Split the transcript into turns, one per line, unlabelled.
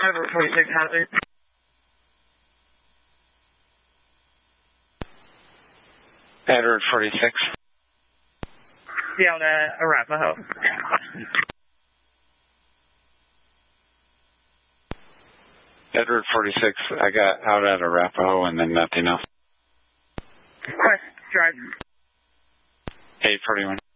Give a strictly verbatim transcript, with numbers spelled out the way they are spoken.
Edward forty-six, Hazard.
Edward forty-six.
Down to Arapahoe.
Edward forty-six, I got out at Arapahoe and then nothing else.
Quest Drive.
eight forty-one.